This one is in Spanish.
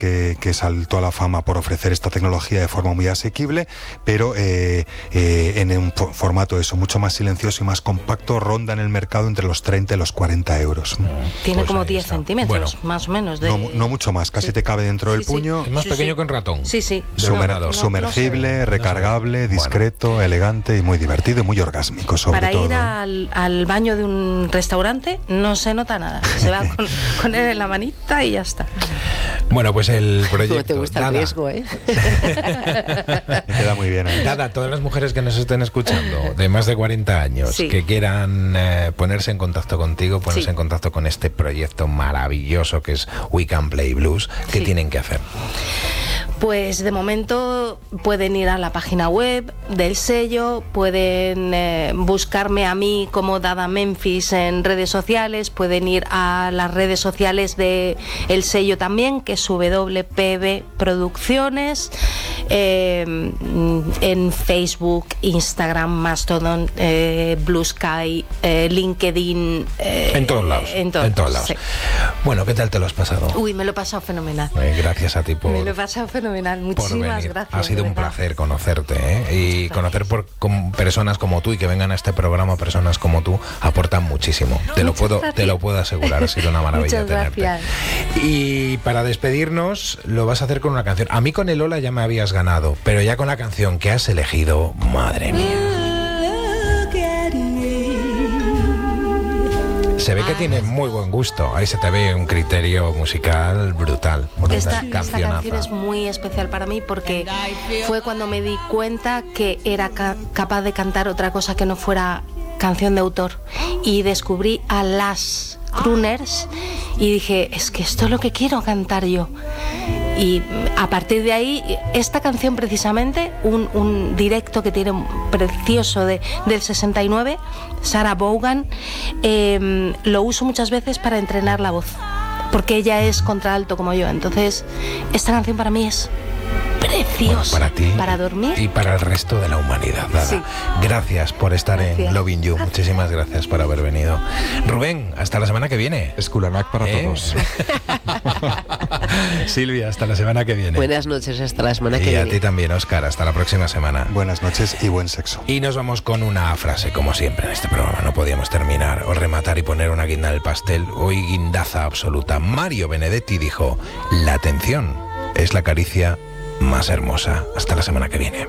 que saltó a la fama por ofrecer esta tecnología de forma muy asequible, pero en un formato mucho más silencioso y más compacto, ronda en el mercado entre los 30 y los 40 euros. Tiene como 10 centímetros, más o menos. No mucho más, casi te cabe dentro del puño. Es más pequeño que un ratón. Sí. Sumergible, recargable, discreto, elegante y muy divertido y muy orgásmico, sobre Para todo. Ir al baño de un restaurante no se nota nada. Se va con él en la manita y ya está. Bueno, pues el proyecto... No te gusta el riesgo, ¿eh? Me queda muy bien ahí. Dada, todas las mujeres que nos estén escuchando de más de 40 años, que quieran ponerse en contacto contigo, ponerse en contacto con este proyecto maravilloso que es We Can Play Blues, ¿qué tienen que hacer? Pues de momento pueden ir a la página web del sello, pueden buscarme a mí como Dada Memphis en redes sociales, pueden ir a las redes sociales de el sello también, que es WPB Producciones, en Facebook, Instagram, Mastodon, Blue Sky, LinkedIn, en todos lados. En todos lados. Sí. Bueno, ¿qué tal te lo has pasado? Uy, me lo he pasado fenomenal. Gracias a ti por... Me lo he pasado fenomenal. Muchísimas gracias. Ha sido un placer conocerte, y conocer con personas como tú y que vengan a este programa personas como tú aportan muchísimo. Te lo puedo asegurar. Ha sido una maravilla tenerte. Y para despedirnos lo vas a hacer con una canción. A mí con el Hola ya me habías ganado, pero ya con la canción que has elegido, madre mía. Se ve que tiene muy buen gusto. Ahí se te ve un criterio musical brutal. Esta canción es muy especial para mí porque fue cuando me di cuenta que era capaz de cantar otra cosa que no fuera canción de autor. Y descubrí a las crooners y dije, es que esto es lo que quiero cantar yo. Y a partir de ahí, esta canción precisamente, un directo que tiene precioso del 69, Sarah Vaughan, lo uso muchas veces para entrenar la voz, porque ella es contralto como yo. Entonces, esta canción para mí es preciosa. Bueno, para ti, para dormir y para el resto de la humanidad. Dada. Gracias por estar en Loving You. Muchísimas gracias por haber venido. Rubén, hasta la semana que viene. Esculanac para todos. Silvia, hasta la semana que viene. Buenas noches, hasta la semana que viene. Y a ti también, Óscar, hasta la próxima semana. Buenas noches y buen sexo. Y nos vamos con una frase, como siempre en este programa. No podíamos terminar o rematar y poner una guinda del pastel. Hoy guindaza absoluta. Mario Benedetti dijo: la atención es la caricia más hermosa. Hasta la semana que viene.